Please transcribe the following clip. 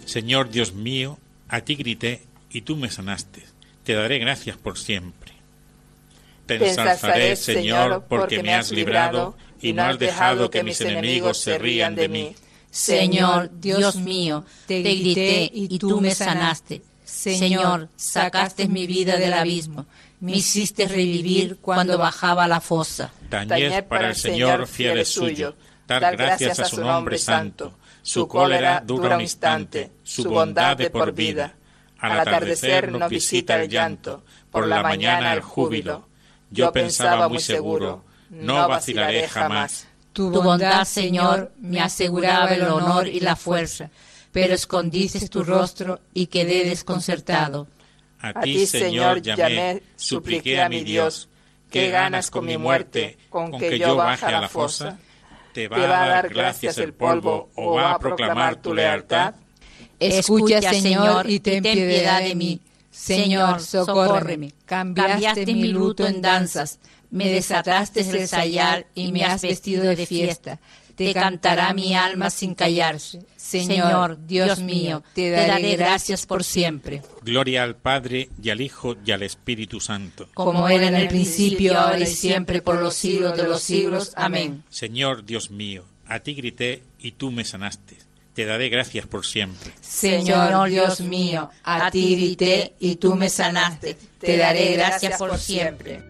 Señor Dios mío, a ti grité y tú me sanaste. Te daré gracias por siempre. Te ensalzaré, Señor, porque me has librado y no has dejado que mis enemigos se rían de mí. Señor, Dios mío, te grité y tú me sanaste. Señor, sacaste mi vida del abismo, me hiciste revivir cuando bajaba a la fosa. Tañed para el Señor, fiel es suyo, dar gracias a su nombre santo. Su cólera dura un instante, su bondad de por vida. Al atardecer nos visita el llanto, por la mañana el júbilo. Yo pensaba muy seguro, no vacilaré jamás. Tu bondad, Señor, me aseguraba el honor y la fuerza, pero escondiste tu rostro y quedé desconcertado. A ti, Señor, llamé, supliqué a mi Dios. ¿Qué ganas con mi muerte, con que yo baje a la fosa? ¿Te va a dar gracias el polvo o va a proclamar tu lealtad? Escucha, Señor, y ten piedad de mí. Señor, socórreme. Cambiaste mi luto en danzas, me desataste el sayal y me has vestido de fiesta. Te cantará mi alma sin callarse. Señor, Dios mío, te daré gracias por siempre. Gloria al Padre, y al Hijo, y al Espíritu Santo. Como era en el principio, ahora y siempre, por los siglos de los siglos. Amén. Señor, Dios mío, a ti grité y tú me sanaste. Te daré gracias por siempre. Señor, Dios mío, a ti grité y tú me sanaste. Te daré gracias por siempre.